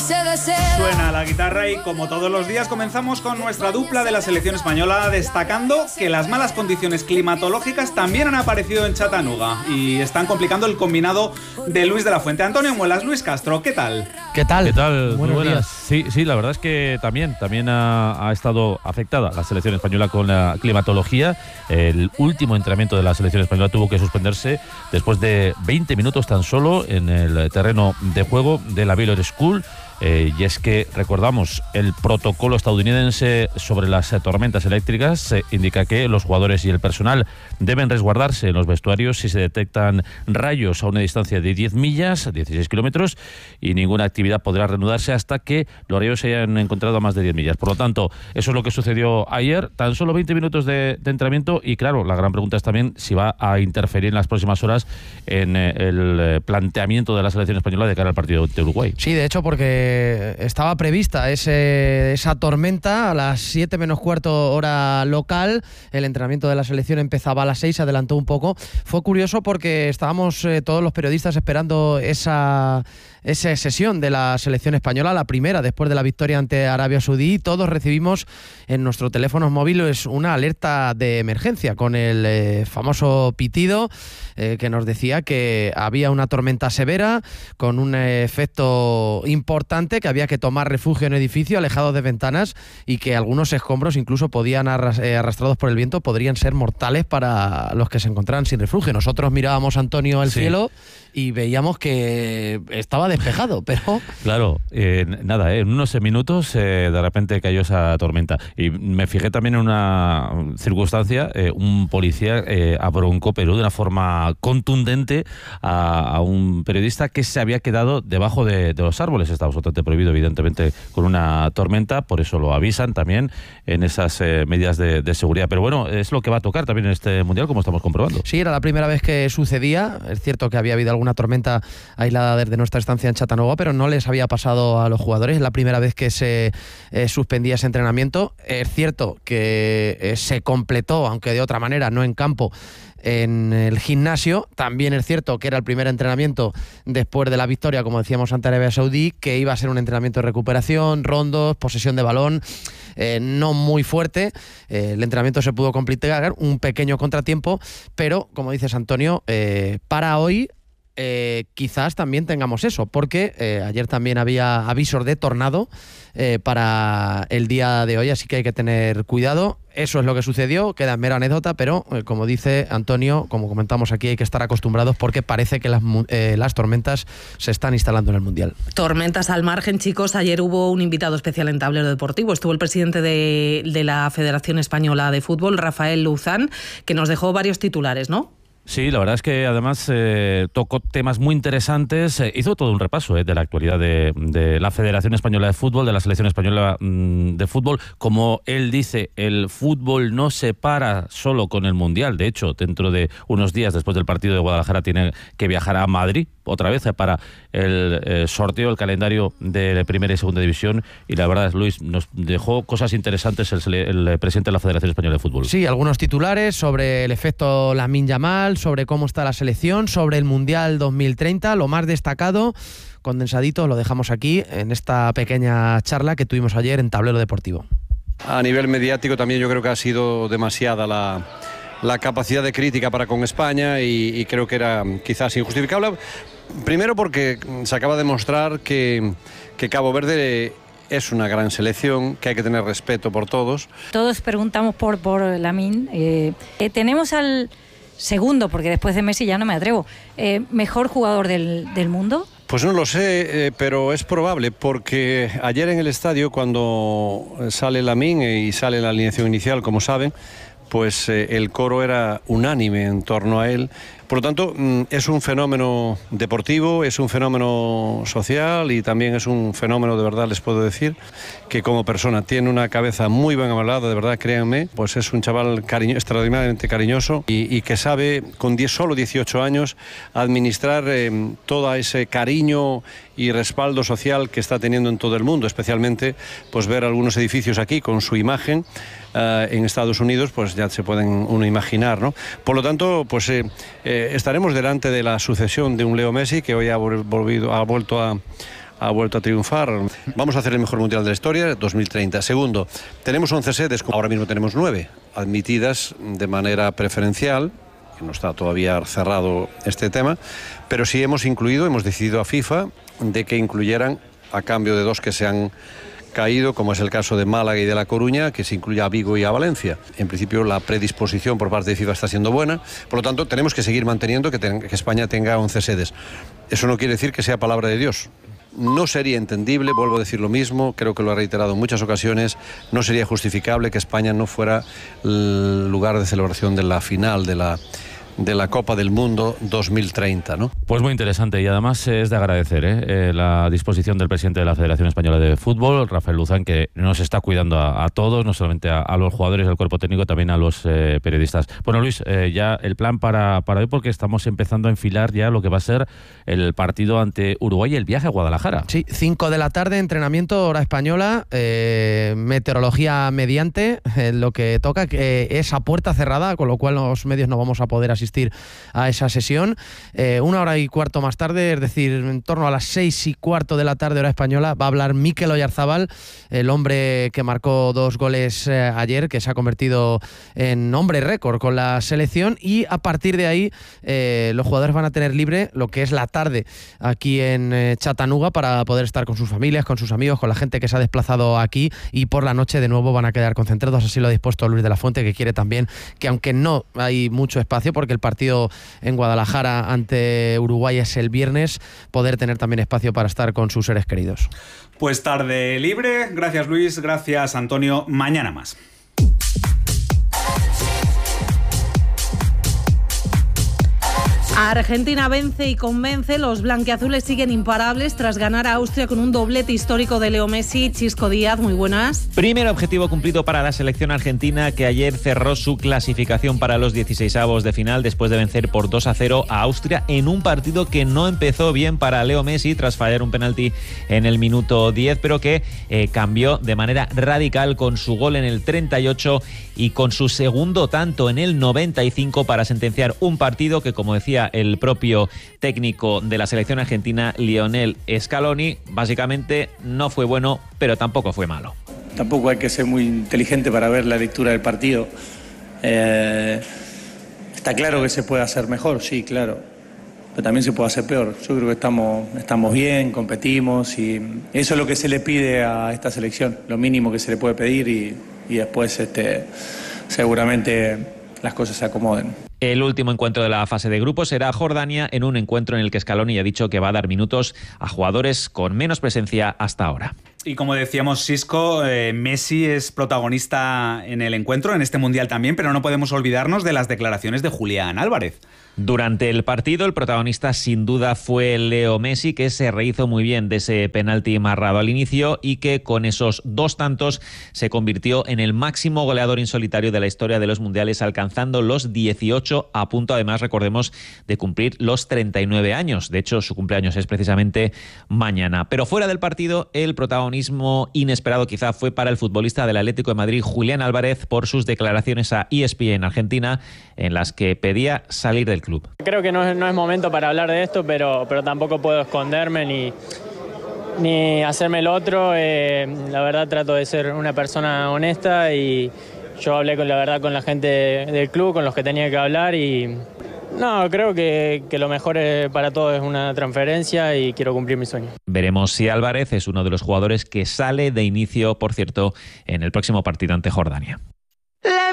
Suena la guitarra y como todos los días comenzamos con nuestra dupla de la selección española, destacando que las malas condiciones climatológicas también han aparecido en Chattanooga y están complicando el combinado de Luis de la Fuente. Antonio Muelas, Luis Castro, ¿qué tal? ¿Qué tal? ¿Qué tal? Buenos Muy buenas. días. Sí, la verdad es que también ha estado afectada la selección española con la climatología. El último entrenamiento de la selección española tuvo que suspenderse después de 20 minutos tan solo en el terreno de juego de la Baylor School. Y es que, recordamos, el protocolo estadounidense sobre las tormentas eléctricas indica que los jugadores y el personal deben resguardarse en los vestuarios si se detectan rayos a una distancia de 10 millas, 16 kilómetros, y ninguna actividad podrá reanudarse hasta que los rayos se hayan encontrado a más de 10 millas. Por lo tanto, eso es lo que sucedió ayer, tan solo 20 minutos de entrenamiento, y claro, la gran pregunta es también si va a interferir en las próximas horas en el planteamiento de la selección española de cara al partido de Uruguay. Sí, de hecho, porque estaba prevista esa tormenta a las 7 menos cuarto hora local. El entrenamiento de la selección empezaba a las 6, se adelantó un poco. Fue curioso porque estábamos todos los periodistas esperando esa sesión de la selección española, la primera después de la victoria ante Arabia Saudí, y todos recibimos en nuestros teléfonos móviles una alerta de emergencia con el famoso pitido que nos decía que había una tormenta severa con un efecto importante, que había que tomar refugio en edificio alejados de ventanas y que algunos escombros, incluso podían arrastrados por el viento, podrían ser mortales para los que se encontraran sin refugio. Nosotros mirábamos, Antonio, al cielo y veíamos que estaba despejado, pero... Claro, nada, en unos minutos de repente cayó esa tormenta. Y me fijé también en una circunstancia, un policía abroncó de una forma contundente a un periodista que se había quedado debajo de los árboles. Está absolutamente prohibido, evidentemente, con una tormenta, por eso lo avisan también en esas medidas de seguridad. Pero bueno, es lo que va a tocar también en este Mundial, como estamos comprobando. Sí, era la primera vez que sucedía. Es cierto que había habido alguna tormenta aislada desde nuestra estancia en Chattanooga, pero no les había pasado a los jugadores. Es la primera vez que se suspendía ese entrenamiento. Es cierto que se completó, aunque de otra manera, no en campo, en el gimnasio. También es cierto que era el primer entrenamiento después de la victoria, como decíamos, ante Arabia Saudí, que iba a ser un entrenamiento de recuperación, rondos, posesión de balón, no muy fuerte. El entrenamiento se pudo complicar, un pequeño contratiempo, pero, como dices, Antonio, para hoy quizás también tengamos eso, porque ayer también había avisos de tornado para el día de hoy, así que hay que tener cuidado. Eso es lo que sucedió, queda en mera anécdota, pero como dice Antonio, como comentamos aquí, hay que estar acostumbrados porque parece que las tormentas se están instalando en el Mundial. Tormentas al margen, chicos. Ayer hubo un invitado especial en Tablero Deportivo. Estuvo el presidente de la Federación Española de Fútbol, Rafael Luzán, que nos dejó varios titulares, ¿no? Sí, la verdad es que además tocó temas muy interesantes, hizo todo un repaso de la actualidad de la Federación Española de Fútbol, de la Selección Española de Fútbol. Como él dice, el fútbol no se para solo con el Mundial. De hecho, dentro de unos días después del partido de Guadalajara tiene que viajar a Madrid otra vez para el sorteo, el calendario de Primera y Segunda División. Y la verdad, Luis, nos dejó cosas interesantes el presidente de la Federación Española de Fútbol. Sí, algunos titulares sobre el efecto Lamine Yamal, sobre cómo está la selección, sobre el Mundial 2030, lo más destacado, condensadito, lo dejamos aquí en esta pequeña charla que tuvimos ayer en Tablero Deportivo. A nivel mediático también yo creo que ha sido demasiada la capacidad de crítica para con España y creo que era quizás injustificable. Primero porque se acaba de demostrar que Cabo Verde es una gran selección, que hay que tener respeto por todos. Todos preguntamos por Lamine. Tenemos al segundo, porque después de Messi ya no me atrevo, mejor jugador del mundo. Pues no lo sé, pero es probable, porque ayer en el estadio, cuando sale Lamine y sale la alineación inicial, como saben, pues el coro era unánime en torno a él. Por lo tanto, es un fenómeno deportivo, es un fenómeno social y también es un fenómeno, de verdad, les puedo decir, que como persona tiene una cabeza muy bien amalada, de verdad, créanme, pues es un chaval extraordinariamente cariñoso y que sabe, con solo 18 años, administrar todo ese cariño y respaldo social que está teniendo en todo el mundo, especialmente pues ver algunos edificios aquí con su imagen en Estados Unidos, pues ya se pueden uno imaginar, ¿no? Por lo tanto, pues estaremos delante de la sucesión de un Leo Messi que hoy ha vuelto a ha vuelto a triunfar. Vamos a hacer el mejor mundial de la historia, 2030. Segundo, tenemos 11 sedes, ahora mismo tenemos 9, admitidas de manera preferencial, que no está todavía cerrado este tema, pero sí hemos decidido a FIFA de que incluyeran, a cambio de 2 que se han caído, como es el caso de Málaga y de La Coruña, que se incluya a Vigo y a Valencia. En principio la predisposición por parte de FIFA está siendo buena, por lo tanto tenemos que seguir manteniendo que España tenga 11 sedes. Eso no quiere decir que sea palabra de Dios. No sería entendible, vuelvo a decir lo mismo, creo que lo he reiterado en muchas ocasiones, no sería justificable que España no fuera el lugar de celebración de la final de la Copa del Mundo 2030, ¿no? Pues muy interesante y además es de agradecer la disposición del presidente de la Federación Española de Fútbol, Rafael Luzán, que nos está cuidando a todos, no solamente a los jugadores del cuerpo técnico, también a los periodistas. Bueno, Luis, ya el plan para hoy, porque estamos empezando a enfilar ya lo que va a ser el partido ante Uruguay y el viaje a Guadalajara. Sí, 5 de la tarde, entrenamiento, hora española, meteorología mediante, lo que toca, que es a puerta cerrada, con lo cual los medios no vamos a poder asistir a esa sesión. 1 hora y cuarto más tarde, es decir, en torno a las 6:15 de la tarde, hora española, va a hablar Mikel Oyarzabal, el hombre que marcó 2 goles ayer, que se ha convertido en hombre récord con la selección, y a partir de ahí los jugadores van a tener libre lo que es la tarde aquí en Chattanooga para poder estar con sus familias, con sus amigos, con la gente que se ha desplazado aquí, y por la noche de nuevo van a quedar concentrados. Así lo ha dispuesto Luis de la Fuente, que quiere también que, aunque no hay mucho espacio, porque el partido en Guadalajara ante Uruguay es el viernes, poder tener también espacio para estar con sus seres queridos. Pues tarde libre. Gracias, Luis. Gracias, Antonio. Mañana más. Argentina vence y convence, los blanquiazules siguen imparables tras ganar a Austria con un doblete histórico de Leo Messi. Chisco Díaz, muy buenas. Primer objetivo cumplido para la selección argentina, que ayer cerró su clasificación para los 16avos de final después de vencer por 2-0 a Austria en un partido que no empezó bien para Leo Messi tras fallar un penalti en el minuto 10, pero que cambió de manera radical con su gol en el 38 y con su segundo tanto en el 95 para sentenciar un partido que, como decía el propio técnico de la selección argentina, Lionel Scaloni, básicamente no fue bueno, pero tampoco fue malo. Tampoco hay que ser muy inteligente para ver la lectura del partido. Está claro que se puede hacer mejor, sí, claro, pero también se puede hacer peor. Yo creo que estamos bien, competimos, y eso es lo que se le pide a esta selección, lo mínimo que se le puede pedir, y después seguramente las cosas se acomoden. El último encuentro de la fase de grupos será Jordania, en un encuentro en el que Scaloni ha dicho que va a dar minutos a jugadores con menos presencia hasta ahora. Y como decíamos, Sisco, Messi es protagonista en el encuentro, en este Mundial también, pero no podemos olvidarnos de las declaraciones de Julián Álvarez. Durante el partido, el protagonista sin duda fue Leo Messi, que se rehizo muy bien de ese penalti marrado al inicio y que con esos 2 tantos se convirtió en el máximo goleador insolitario de la historia de los mundiales, alcanzando los 18, a punto, además, recordemos, de cumplir los 39 años. De hecho, su cumpleaños es precisamente mañana. Pero fuera del partido, el protagonismo inesperado quizá fue para el futbolista del Atlético de Madrid, Julián Álvarez, por sus declaraciones a ESPN Argentina, en las que pedía salir del club. Creo que no es momento para hablar de esto, pero tampoco puedo esconderme ni hacerme el otro. La verdad, trato de ser una persona honesta, y yo hablé con la gente del club, con los que tenía que hablar, y no, creo que lo mejor para todos es una transferencia, y quiero cumplir mi sueño. Veremos si Álvarez es uno de los jugadores que sale de inicio, por cierto, en el próximo partido ante Jordania.